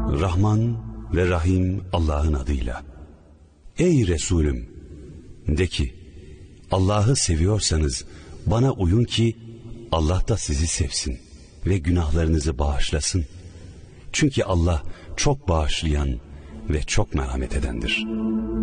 Rahman ve Rahim Allah'ın adıyla. Ey Resulüm, de ki, Allah'ı seviyorsanız bana uyun ki Allah da sizi sevsin ve günahlarınızı bağışlasın. Çünkü Allah çok bağışlayan ve çok merhamet edendir.